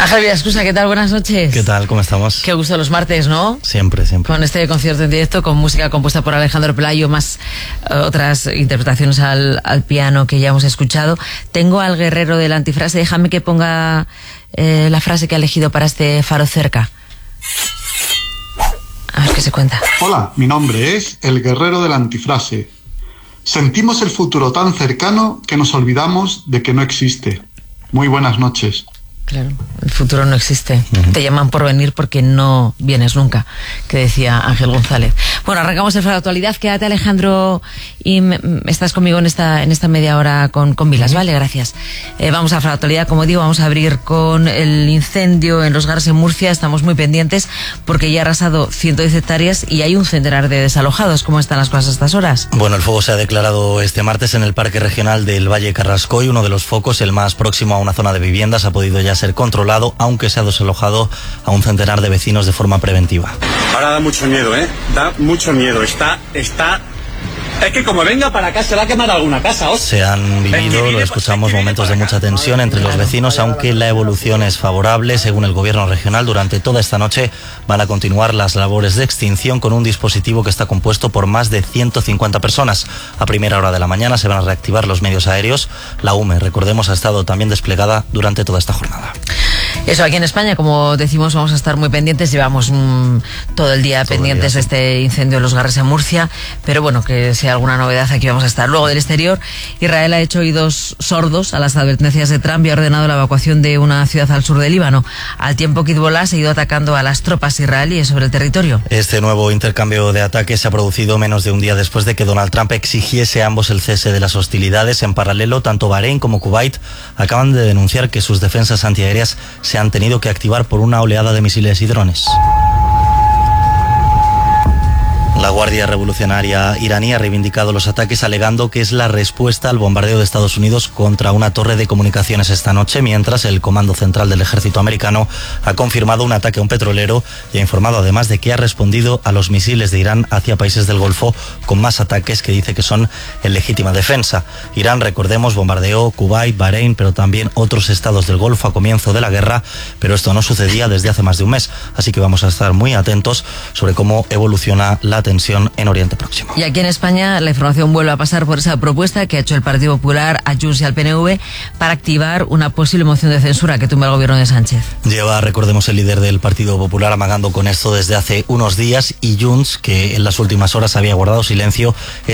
Ángel Villascusa, ¿qué tal? Buenas noches. ¿Qué tal? ¿Cómo estamos? Qué gusto los martes, ¿no? Siempre, siempre. Con este concierto en directo, con música compuesta por Alejandro Pelayo, más otras interpretaciones al piano que ya hemos escuchado. Tengo al guerrero de la antifrase. Déjame que ponga la frase que ha elegido para este Faro Cerca. A ver qué se cuenta. Hola, mi nombre es el guerrero de la antifrase. Sentimos el futuro tan cercano que nos olvidamos de que no existe. Muy buenas noches. Claro, el futuro no existe. Te llaman por venir porque no vienes nunca, que decía Ángel González. Bueno, arrancamos el Faro de Actualidad. Quédate, Alejandro, y estás conmigo en esta media hora con Vilas, ¿vale? Gracias. Vamos a Faro de Actualidad, como digo, vamos a abrir con el incendio en Los Garres, en Murcia. Estamos muy pendientes porque ya ha arrasado 110 hectáreas y hay un centenar de desalojados. ¿Cómo están las cosas a estas horas? Bueno, el fuego se ha declarado este martes en el Parque Regional del Valle Carrascoy. Uno de los focos, el más próximo a una zona de viviendas, ha podido ya ser controlado, aunque se ha desalojado a un centenar de vecinos de forma preventiva. Ahora da mucho miedo, ¿eh? Da mucho miedo. Está... Es que como venga para acá se va a quemar alguna casa. Se han vivido, lo escuchamos, momentos de mucha tensión entre los vecinos, aunque la evolución es favorable. Según el gobierno regional, durante toda esta noche van a continuar las labores de extinción con un dispositivo que está compuesto por más de 150 personas. A primera hora de la mañana se van a reactivar los medios aéreos. La UME, recordemos, ha estado también desplegada durante toda esta jornada. Eso, aquí en España, como decimos, vamos a estar muy pendientes. Llevamos todo el día pendientes de este incendio en Los Garres, en Murcia. Pero bueno, que sea alguna novedad, aquí vamos a estar. Luego, del exterior, Israel ha hecho oídos sordos a las advertencias de Trump y ha ordenado la evacuación de una ciudad al sur del Líbano, al tiempo que Hezbollah ha seguido atacando a las tropas israelíes sobre el territorio. Este nuevo intercambio de ataques se ha producido menos de un día después de que Donald Trump exigiese a ambos el cese de las hostilidades. En paralelo, tanto Bahrein como Kuwait acaban de denunciar que sus defensas antiaéreas se han tenido que activar por una oleada de misiles y drones. La Guardia Revolucionaria iraní ha reivindicado los ataques, alegando que es la respuesta al bombardeo de Estados Unidos contra una torre de comunicaciones esta noche, mientras el Comando Central del Ejército Americano ha confirmado un ataque a un petrolero y ha informado además de que ha respondido a los misiles de Irán hacia países del Golfo con más ataques que dice que son en legítima defensa. Irán, recordemos, bombardeó Kuwait, Bahrein, pero también otros estados del Golfo a comienzo de la guerra, pero esto no sucedía desde hace más de un mes, así que vamos a estar muy atentos sobre cómo evoluciona la tensión en Oriente Próximo. Y aquí en España la información vuelve a pasar por esa propuesta que ha hecho el Partido Popular a Junts y al PNV para activar una posible moción de censura que tumbe el gobierno de Sánchez. Lleva, recordemos, el líder del Partido Popular amagando con esto desde hace unos días, y Junts, que en las últimas horas había guardado silencio,